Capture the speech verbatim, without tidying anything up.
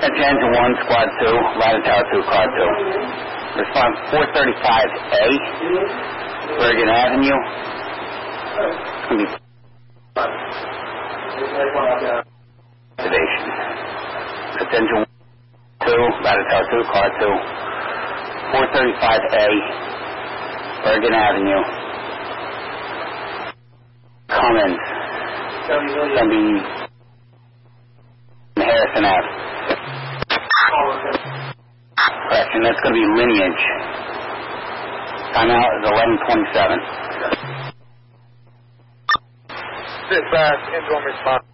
That's engine one, squad two, ladder tower two, car two. Response four thirty-five A, Bergen Avenue. It's going to be activation. That's engine one, two, ladder tower two, car two. four thirty-five A, Bergen Avenue. Cummins. It's going to be Harrison Ave. Correction, that's going to be Lineage. Timeout is eleven twenty-seven. Dispatch, engine one response.